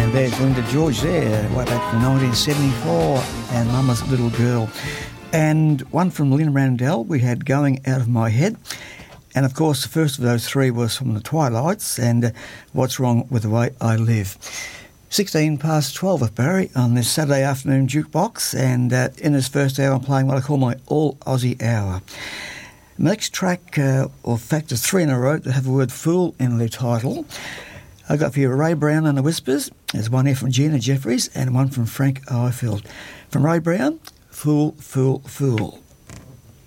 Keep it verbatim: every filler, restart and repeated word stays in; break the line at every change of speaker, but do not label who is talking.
And there's Linda George there, way back from nineteen seventy-four, and Mama's Little Girl. And one from Lynn Randell, we had Going Out of My Head. And of course, the first of those three was from the Twilights and uh, What's Wrong with the Way I Live. sixteen past twelve with Barry on this Saturday afternoon jukebox, and uh, in this first hour I'm playing what I call my All Aussie Hour. The next track, uh, or in fact, is three in a row that have the word fool in the title. I got for you Ray Brown and the Whispers. There's one here from Gina Jeffries and one from Frank Ifield. From Ray Brown, Fool, Fool, Fool.